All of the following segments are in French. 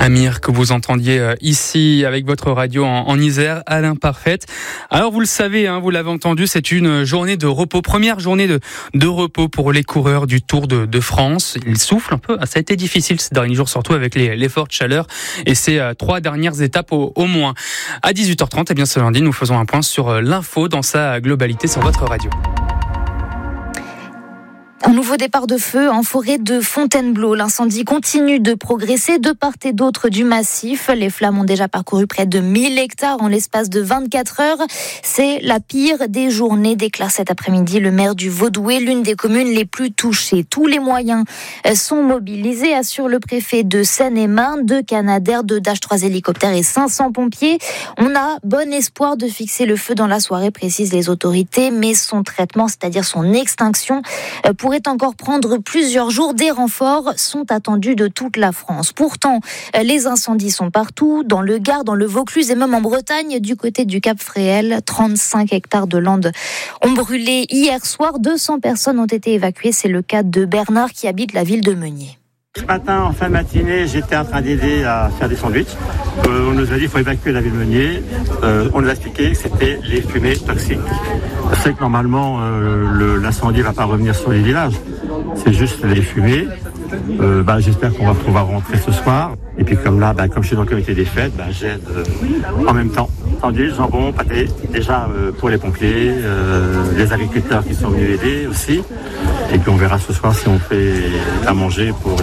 Amir, que vous entendiez ici avec votre radio en Isère, à l'imparfaite. Alors vous le savez, vous l'avez entendu, c'est une journée de repos, première journée de repos pour les coureurs du Tour de France. Ils soufflent un peu, ça a été difficile ces derniers jours, surtout avec les fortes chaleurs et ces 3 dernières étapes au moins. À 18h30, bien ce lundi, nous faisons un point sur l'info dans sa globalité sur votre radio. Un nouveau départ de feu en forêt de Fontainebleau. L'incendie continue de progresser de part et d'autre du massif. Les flammes ont déjà parcouru près de 1000 hectares en l'espace de 24 heures. C'est la pire des journées, déclare cet après-midi le maire du Vaudoué, l'une des communes les plus touchées. Tous les moyens sont mobilisés, assure le préfet de Seine-et-Marne. 2 Canadair, 2 Dash 3 hélicoptères et 500 pompiers. On a bon espoir de fixer le feu dans la soirée, précisent les autorités, mais son traitement, c'est-à-dire son extinction, pourrait encore prendre plusieurs jours. Des renforts sont attendus de toute la France. Pourtant, les incendies sont partout, dans le Gard, dans le Vaucluse et même en Bretagne, du côté du Cap Fréhel. 35 hectares de landes ont brûlé hier soir. 200 personnes ont été évacuées. C'est le cas de Bernard qui habite la ville de Meunier. Ce matin, en fin de matinée, j'étais en train d'aider à faire des sandwichs. On nous a dit qu'il faut évacuer la ville de Meunier. On nous a expliqué que c'était les fumées toxiques. Je sais que normalement, l'incendie ne va pas revenir sur les villages. C'est juste les fumées. J'espère qu'on va pouvoir rentrer ce soir. Et puis comme je suis dans le comité des fêtes, j'aide en même temps. Sandwich, jambon, pâté, déjà pour les pompiers, les agriculteurs qui sont venus aider aussi. Et puis on verra ce soir si on fait à manger pour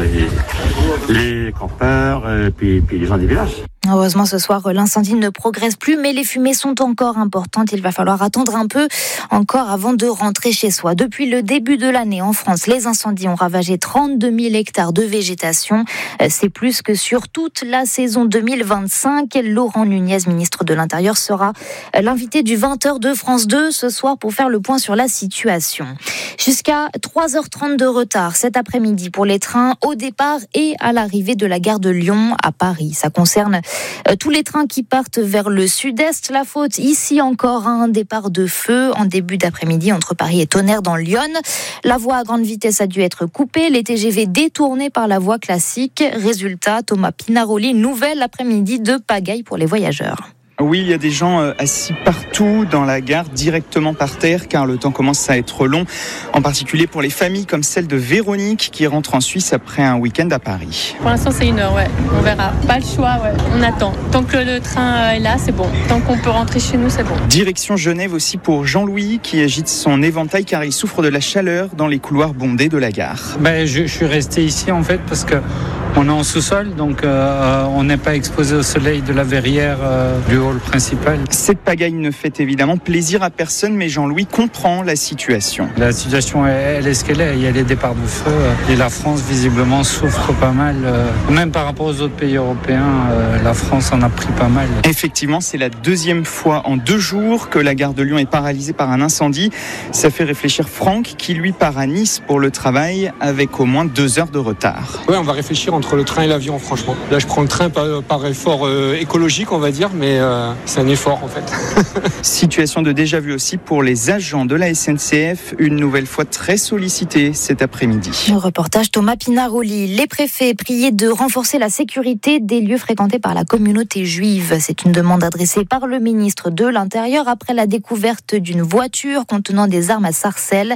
les campeurs et puis les gens des villages. Heureusement, ce soir, l'incendie ne progresse plus, mais les fumées sont encore importantes. Il va falloir attendre un peu encore avant de rentrer chez soi. Depuis le début de l'année, en France, les incendies ont ravagé 32 000 hectares de végétation. C'est plus que sur toute la saison 2025. Laurent Nunez, ministre de l'Intérieur, sera l'invité du 20h de France 2 ce soir pour faire le point sur la situation. Jusqu'à 3h30 de retard cet après-midi pour les trains au départ et à l'arrivée de la gare de Lyon à Paris. Ça concerne tous les trains qui partent vers le sud-est. La faute ici encore à un départ de feu en début d'après-midi entre Paris et Tonnerre dans l'Yonne. La voie à grande vitesse a dû être coupée, les TGV détournés par la voie classique. Résultat, Thomas Pinaroli, nouvel après-midi de pagaille pour les voyageurs. Oui, il y a des gens assis partout dans la gare, directement par terre, car le temps commence à être long, en particulier pour les familles comme celle de Véronique qui rentre en Suisse après un week-end à Paris. Pour l'instant, c'est 1 heure, on verra. Pas le choix, on attend. Tant que le train est là, c'est bon. Tant qu'on peut rentrer chez nous, c'est bon. Direction Genève aussi pour Jean-Louis qui agite son éventail car il souffre de la chaleur dans les couloirs bondés de la gare. Je suis resté ici en fait parce que on est en sous-sol, donc on n'est pas exposé au soleil de la verrière du hall principal. Cette pagaille ne fait évidemment plaisir à personne, mais Jean-Louis comprend la situation. La situation, elle est ce qu'elle est. Il y a les départs de feu et la France, visiblement, souffre pas mal. Même par rapport aux autres pays européens, la France en a pris pas mal. Effectivement, c'est la 2e fois en 2 jours que la gare de Lyon est paralysée par un incendie. Ça fait réfléchir Franck, qui lui part à Nice pour le travail avec au moins 2 heures de retard. Ouais, on va réfléchir entre le train et l'avion, franchement. Là, je prends le train par effort écologique, on va dire, mais c'est un effort, en fait. Situation de déjà-vu aussi pour les agents de la SNCF, une nouvelle fois très sollicités cet après-midi. Le reportage Thomas Pinaroli. Les préfets priés de renforcer la sécurité des lieux fréquentés par la communauté juive. C'est une demande adressée par le ministre de l'Intérieur après la découverte d'une voiture contenant des armes à Sarcelles.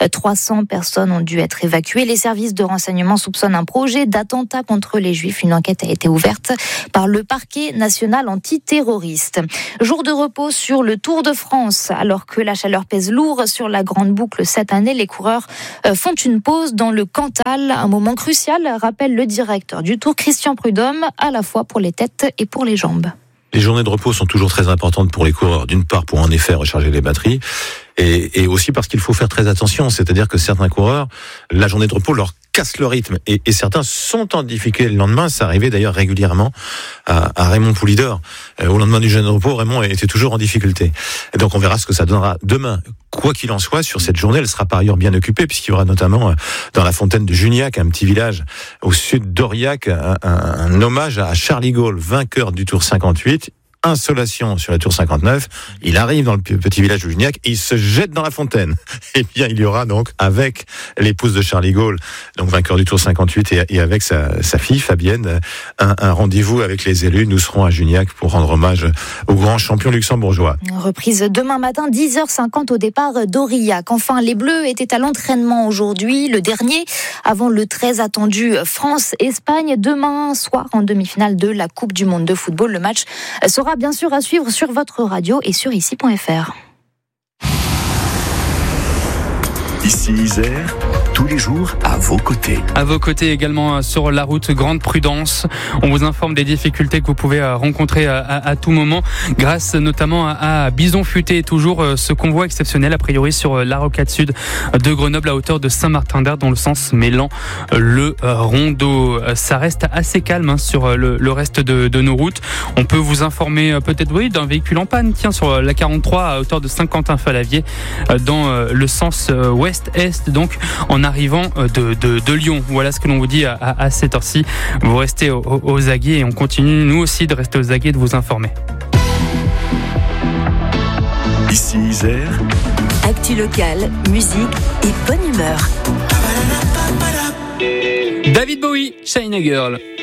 300 personnes ont dû être évacuées. Les services de renseignement soupçonnent un projet d'attentat contre les juifs. Une enquête a été ouverte par le parquet national antiterroriste. Jour de repos sur le Tour de France. Alors que la chaleur pèse lourd sur la grande boucle cette année, les coureurs font une pause dans le Cantal. Un moment crucial, rappelle le directeur du Tour, Christian Prudhomme, à la fois pour les têtes et pour les jambes. Les journées de repos sont toujours très importantes pour les coureurs. D'une part, pour en effet recharger les batteries, et aussi parce qu'il faut faire très attention. C'est-à-dire que certains coureurs, la journée de repos leur casse le rythme, et certains sont en difficulté le lendemain. Ça arrivait d'ailleurs régulièrement à Raymond Poulidor. Au lendemain du journée de repos, Raymond était toujours en difficulté. Et donc on verra ce que ça donnera demain. Quoi qu'il en soit, sur cette journée, elle sera par ailleurs bien occupée, puisqu'il y aura notamment dans la fontaine de Juniac, un petit village au sud d'Aurillac, un hommage à Charles de Gaulle, vainqueur du Tour 58. insolation sur la tour 59. Il arrive dans le petit village de Juniac et il se jette dans la fontaine. Et bien, il y aura donc, avec l'épouse de Charles de Gaulle, donc vainqueur du tour 58, et avec sa fille Fabienne, un rendez-vous avec les élus. Nous serons à Juniac pour rendre hommage au grand champion luxembourgeois. Reprise demain matin, 10h50 au départ d'Aurillac. Enfin, les Bleus étaient à l'entraînement aujourd'hui, le dernier, avant le très attendu France-Espagne, demain soir en demi-finale de la Coupe du Monde de football. Le match sera bien sûr à suivre sur votre radio et sur ici.fr. Ici Isère, tous les jours à vos côtés. À vos côtés également sur la route, grande prudence. On vous informe des difficultés que vous pouvez rencontrer à tout moment, grâce notamment à Bison Futé, toujours ce convoi exceptionnel a priori sur la rocade sud de Grenoble à hauteur de Saint-Martin-d'Hères dans le sens mêlant le Rondeau. Ça reste assez calme sur le reste de nos routes. On peut vous informer peut-être d'un véhicule en panne, sur la 43 à hauteur de Saint-Quentin-Falavier dans le sens ouest-est, donc en arrivant de Lyon. Voilà ce que l'on vous dit à cette heure-ci. Vous restez aux aguets et on continue nous aussi de rester aux aguets, de vous informer. Ici Isère. Actu locale, musique et bonne humeur. David Bowie, Shine a Girl.